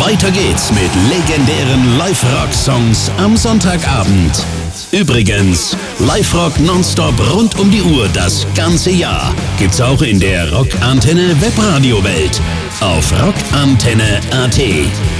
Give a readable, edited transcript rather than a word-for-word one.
Weiter geht's mit legendären Live-Rock-Songs am Sonntagabend. Übrigens, Live-Rock nonstop rund um die Uhr das ganze Jahr. Gibt's auch in der Rockantenne Webradio-Welt auf rockantenne.at.